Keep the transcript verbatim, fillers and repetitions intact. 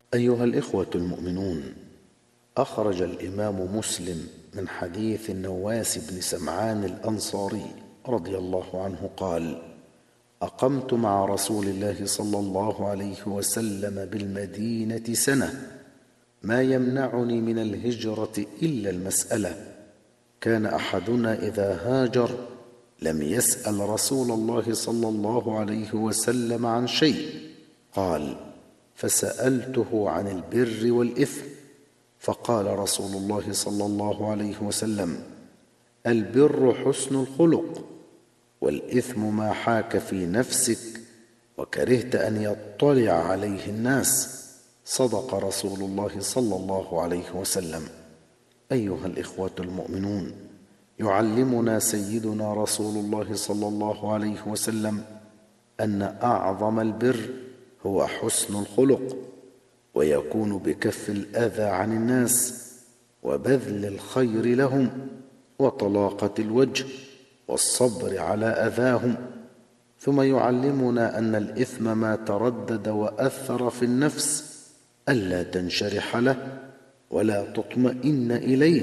أيها الإخوة المؤمنون، أخرج الإمام مسلم من حديث النواس بن سمعان الأنصاري رضي الله عنه قال: أقمت مع رسول الله صلى الله عليه وسلم بالمدينة سنة، ما يمنعني من الهجرة إلا المسألة. كان أحدنا إذا هاجر لم يسأل رسول الله صلى الله عليه وسلم عن شيء. قال: فسألته عن البر والإثم، فقال رسول الله صلى الله عليه وسلم: البر حسن الخلق، والإثم ما حاك في نفسك وكرهت أن يطلع عليه الناس. صدق رسول الله صلى الله عليه وسلم. أيها الإخوة المؤمنون، يعلمنا سيدنا رسول الله صلى الله عليه وسلم أن أعظم البر هو حسن الخلق، ويكون بكف الأذى عن الناس وبذل الخير لهم وطلاقة الوجه والصبر على أذاهم. ثم يعلمنا أن الإثم ما تردد وأثر في النفس ألا تنشرح له ولا تطمئن إليه،